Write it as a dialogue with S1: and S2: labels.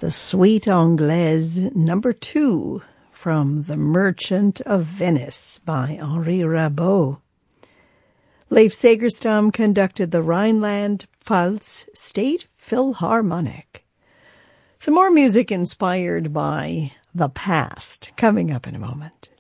S1: the Suite Anglaise number 2 from The Merchant of Venice by Henri Rabault. Leif Segerstam conducted the Rhineland-Pfalz State Philharmonic. Some more music inspired by the past coming up in a moment.